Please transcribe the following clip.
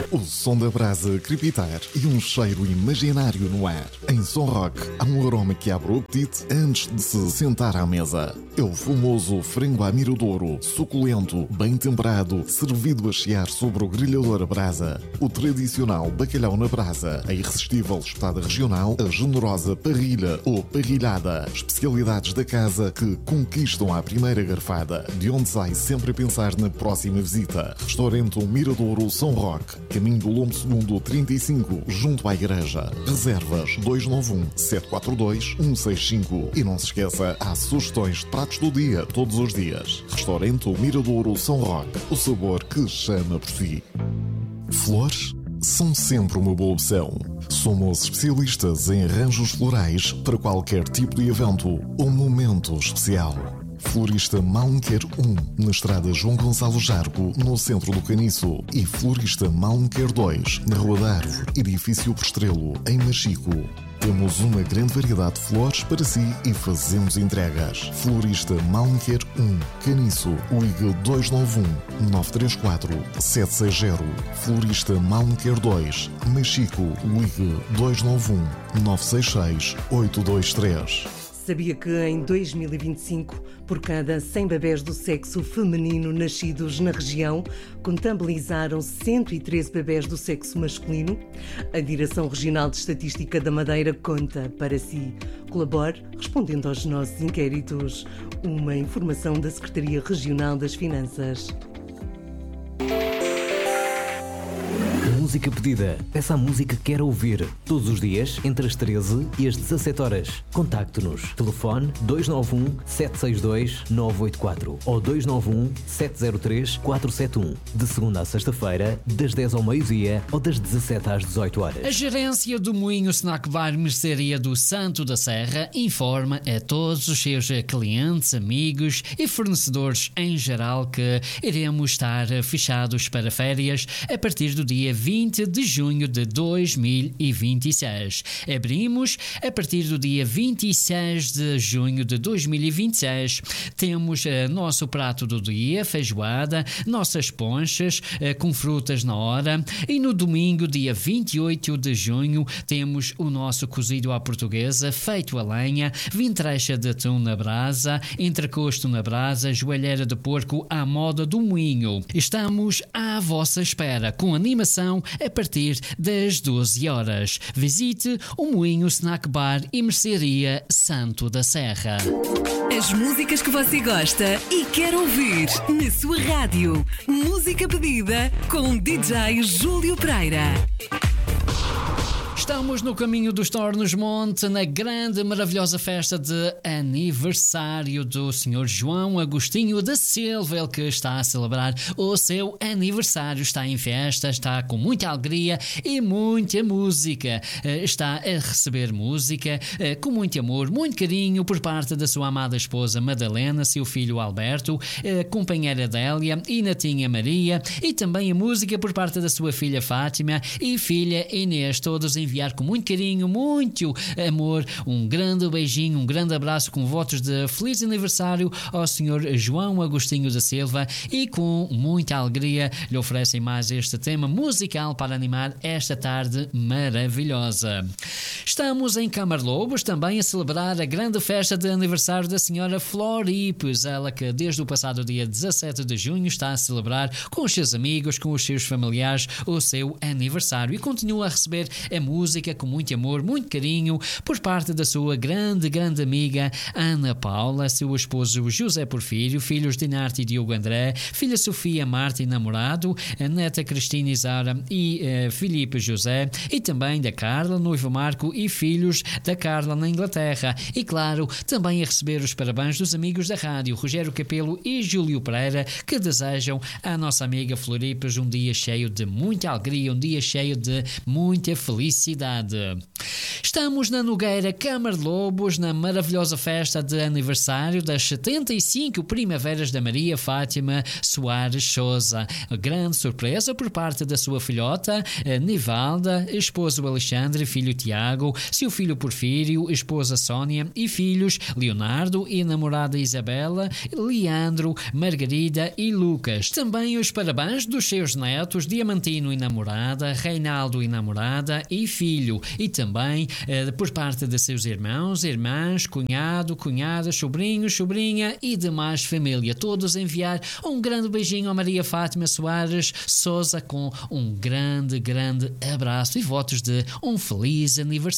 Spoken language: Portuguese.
o som da brasa crepitar e um cheiro imaginário no ar. Em Som Rock, há um aroma que abre o apetite antes de se sentar à mesa. É o famoso frango à miradouro, suculento, bem temperado, servido a chiar sobre o grelhador a brasa. O tradicional bacalhau na brasa, a irresistível espetada regional, a generosa parrilha ou parrilhada. Especialidades da casa que conquistam à primeira garfada, de onde sai sempre a pensar na próxima visita. Restaurante Miradouro Som Rock, caminho do Lombo Segundo 35, junto à igreja. Reservas 291-742-165. E não se esqueça, há sugestões de pratos do dia, todos os dias. Restaurante Miradouro Som Rock, o sabor que chama por si. Flores são sempre uma boa opção. Somos especialistas em arranjos florais para qualquer tipo de evento ou momento especial. Florista Malmequer 1, na estrada João Gonçalo Jargo, no centro do Caniço. E Florista Malmequer 2, na Rua da Árvore, edifício Prestrelo, em Machico. Temos uma grande variedade de flores para si e fazemos entregas. Florista Malmequer 1, Caniço, ligue 291-934-760. Florista Malmequer 2, Machico, ligue 291-966-823. Sabia que em 2025, por cada 100 bebés do sexo feminino nascidos na região, contabilizaram 113 bebés do sexo masculino? A Direção Regional de Estatística da Madeira conta para si. Colabore respondendo aos nossos inquéritos. Uma informação da Secretaria Regional das Finanças. Música pedida. Peça a música que quer ouvir. Todos os dias, entre as 13 e as 17 horas. Contacte-nos. Telefone 291-762-984 ou 291-703-471. De segunda a sexta-feira, das 10 ao meio-dia ou das 17 às 18 horas. A gerência do Moinho Snack Bar Mercearia do Santo da Serra informa a todos os seus clientes, amigos e fornecedores em geral que iremos estar fechados para férias a partir do dia 20 de junho de 2026. Abrimos a partir do dia 26 de junho de 2026. Temos nosso prato do dia, feijoada, nossas ponchas com frutas na hora, e no domingo, dia 28 de junho, temos o nosso cozido à portuguesa, feito a lenha, vintrecha de atum na brasa, entrecosto na brasa, joelheira de porco à moda do moinho. Estamos à vossa espera, com animação a partir das 12 horas. Visite o Moinho Snack Bar e Mercearia Santo da Serra. As músicas que você gosta e quer ouvir na sua rádio. Música pedida com DJ Júlio Pereira. Estamos no caminho dos Tornos Monte, na grande, maravilhosa festa de aniversário do Sr. João Agostinho da Silva, ele que está a celebrar o seu aniversário, está em festa, está com muita alegria e muita música, está a receber música com muito amor, muito carinho por parte da sua amada esposa Madalena, seu filho Alberto, companheira Adélia e netinha Maria, e também a música por parte da sua filha Fátima e filha Inês, todos enviados com muito carinho, muito amor, um grande beijinho, um grande abraço com votos de feliz aniversário ao Sr. João Agostinho da Silva, e com muita alegria lhe oferecem mais este tema musical para animar esta tarde maravilhosa. Estamos em Camarlobos também a celebrar a grande festa de aniversário da Senhora Floripes, ela que desde o passado dia 17 de junho está a celebrar com os seus amigos, com os seus familiares o seu aniversário, e continua a receber a música com muito amor, muito carinho por parte da sua grande amiga Ana Paula, seu esposo José Porfírio, filhos Dinarte e Diogo André, filha Sofia Marta e namorado, a neta Cristina Isara e Filipe José, e também da Carla, noivo Marco e filhos da Carla na Inglaterra, e claro, também a receber os parabéns dos amigos da rádio, Rogério Capelo e Júlio Pereira, que desejam à nossa amiga Floripes um dia cheio de muita alegria, um dia cheio de muita felicidade. Estamos na Nogueira Câmara de Lobos, na maravilhosa festa de aniversário das 75 Primaveras da Maria Fátima Soares Souza. Grande surpresa por parte da sua filhota, Nivalda, esposo Alexandre, filho Tiago, seu filho Porfírio, esposa Sónia e filhos Leonardo e namorada Isabela, Leandro, Margarida e Lucas. Também os parabéns dos seus netos, Diamantino e namorada, Reinaldo e namorada e filho. E também por parte de seus irmãos, irmãs, cunhado, cunhadas, sobrinhos, sobrinha e demais família. Todos enviar um grande beijinho a Maria Fátima Soares Souza com um grande, grande abraço e votos de um feliz aniversário.